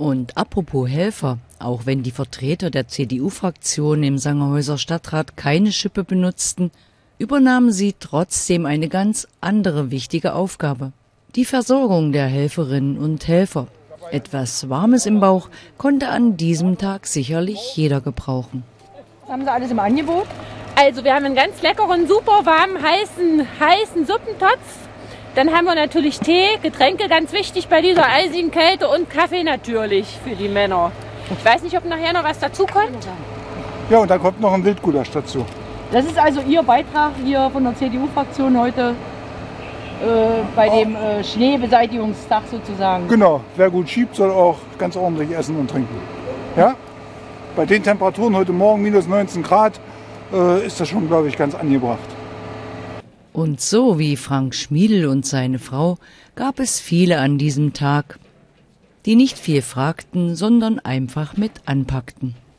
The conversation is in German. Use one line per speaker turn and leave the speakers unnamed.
Und apropos Helfer, auch wenn die Vertreter der CDU-Fraktion im Sangerhäuser Stadtrat keine Schippe benutzten, übernahmen sie trotzdem eine ganz andere wichtige Aufgabe: die Versorgung der Helferinnen und Helfer. Etwas Warmes im Bauch konnte an diesem Tag sicherlich jeder gebrauchen.
Was haben Sie alles im Angebot?
Also wir haben einen ganz leckeren, super warmen, heißen Suppentopf. Dann haben wir natürlich Tee, Getränke, ganz wichtig bei dieser eisigen Kälte, und Kaffee natürlich für die Männer. Ich weiß nicht, ob nachher noch was dazu kommt.
Ja, und da kommt noch ein Wildgulasch dazu.
Das ist also Ihr Beitrag hier von der CDU-Fraktion heute bei dem Schneebeseitigungstag sozusagen.
Genau, wer gut schiebt, soll auch ganz ordentlich essen und trinken. Ja? Bei den Temperaturen heute Morgen minus 19 Grad ist das schon, glaube ich, ganz angebracht.
Und so wie Frank Schmiedl und seine Frau gab es viele an diesem Tag, die nicht viel fragten, sondern einfach mit anpackten.